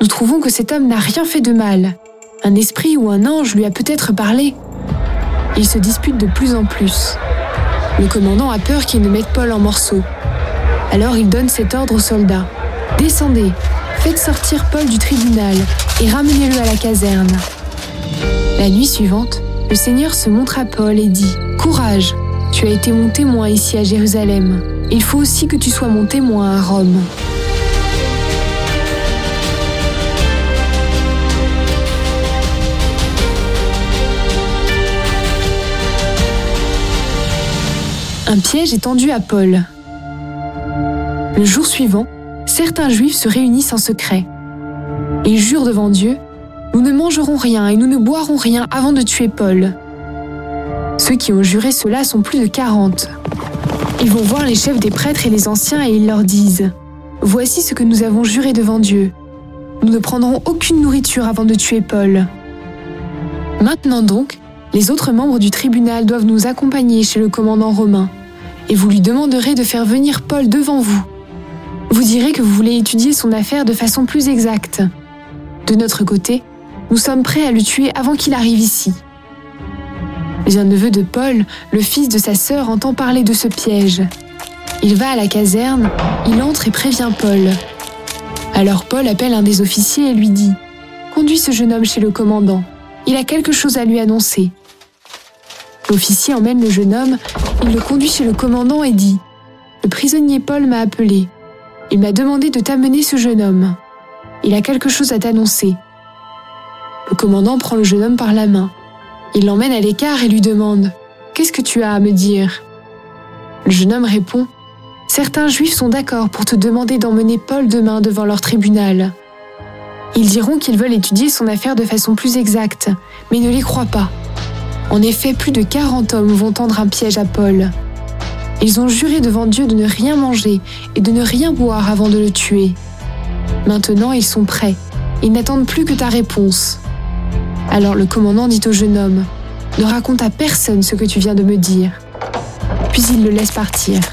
Nous trouvons que cet homme n'a rien fait de mal. Un esprit ou un ange lui a peut-être parlé. » Ils se disputent de plus en plus. Le commandant a peur qu'ils ne mettent Paul en morceaux. Alors il donne cet ordre aux soldats. « Descendez, faites sortir Paul du tribunal et ramenez-le à la caserne. » La nuit suivante, le Seigneur se montre à Paul et dit « Courage, tu as été mon témoin ici à Jérusalem. Il faut aussi que tu sois mon témoin à Rome. » Un piège est tendu à Paul. Le jour suivant, certains Juifs se réunissent en secret. Ils jurent devant Dieu « Nous ne mangerons rien et nous ne boirons rien avant de tuer Paul. » Ceux qui ont juré cela sont plus de 40. Ils vont voir les chefs des prêtres et les anciens et ils leur disent « Voici ce que nous avons juré devant Dieu. Nous ne prendrons aucune nourriture avant de tuer Paul. » Maintenant donc, les autres membres du tribunal doivent nous accompagner chez le commandant romain et vous lui demanderez de faire venir Paul devant vous. Vous direz que vous voulez étudier son affaire de façon plus exacte. De notre côté, nous sommes prêts à le tuer avant qu'il arrive ici. » Mais un neveu de Paul, le fils de sa sœur, entend parler de ce piège. Il va à la caserne, il entre et prévient Paul. Alors Paul appelle un des officiers et lui dit « Conduis ce jeune homme chez le commandant, il a quelque chose à lui annoncer. » L'officier emmène le jeune homme, il le conduit chez le commandant et dit « Le prisonnier Paul m'a appelé. Il m'a demandé de t'amener ce jeune homme. Il a quelque chose à t'annoncer. » Le commandant prend le jeune homme par la main. Il l'emmène à l'écart et lui demande « Qu'est-ce que tu as à me dire ?» Le jeune homme répond « Certains Juifs sont d'accord pour te demander d'emmener Paul demain devant leur tribunal. Ils diront qu'ils veulent étudier son affaire de façon plus exacte, mais ne les crois pas. En effet, plus de 40 hommes vont tendre un piège à Paul. Ils ont juré devant Dieu de ne rien manger et de ne rien boire avant de le tuer. Maintenant, ils sont prêts. Ils n'attendent plus que ta réponse. » Alors le commandant dit au jeune homme « Ne raconte à personne ce que tu viens de me dire. » Puis il le laisse partir.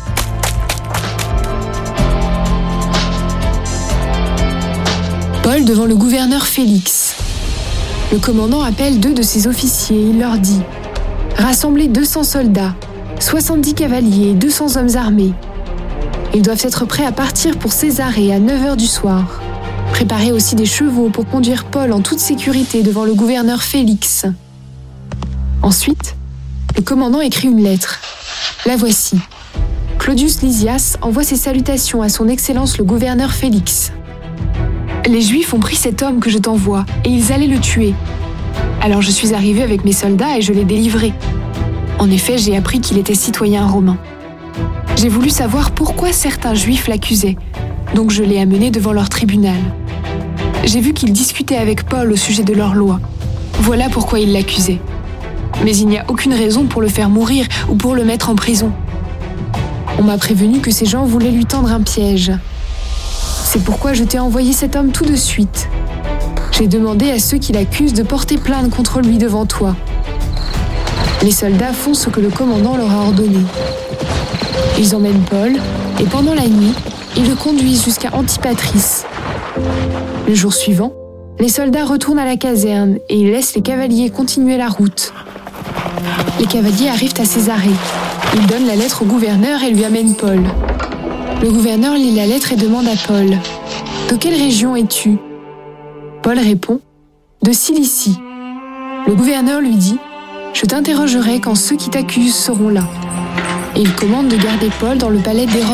Paul devant le gouverneur Félix. Le commandant appelle 2 de ses officiers et il leur dit « Rassemblez 200 soldats, 70 cavaliers et 200 hommes armés. Ils doivent être prêts à partir pour Césarée à 9h du soir. Préparez aussi des chevaux pour conduire Paul en toute sécurité devant le gouverneur Félix. » Ensuite, le commandant écrit une lettre. La voici. Claudius Lysias envoie ses salutations à son Excellence le gouverneur Félix. Les Juifs ont pris cet homme que je t'envoie et ils allaient le tuer. Alors je suis arrivé avec mes soldats et je l'ai délivré. En effet, j'ai appris qu'il était citoyen romain. J'ai voulu savoir pourquoi certains Juifs l'accusaient, donc je l'ai amené devant leur tribunal. J'ai vu qu'ils discutaient avec Paul au sujet de leur loi. Voilà pourquoi ils l'accusaient. Mais il n'y a aucune raison pour le faire mourir ou pour le mettre en prison. On m'a prévenu que ces gens voulaient lui tendre un piège. C'est pourquoi je t'ai envoyé cet homme tout de suite. J'ai demandé à ceux qui l'accusent de porter plainte contre lui devant toi. Les soldats font ce que le commandant leur a ordonné. Ils emmènent Paul et pendant la nuit, ils le conduisent jusqu'à Antipatris. Le jour suivant, les soldats retournent à la caserne et ils laissent les cavaliers continuer la route. Les cavaliers arrivent à Césarée. Ils donnent la lettre au gouverneur et lui amènent Paul. Le gouverneur lit la lettre et demande à Paul « De quelle région es-tu » Paul répond « De Cilicie ». Le gouverneur lui dit « Je t'interrogerai quand ceux qui t'accusent seront là. » Et il commande de garder Paul dans le palais d'Hérode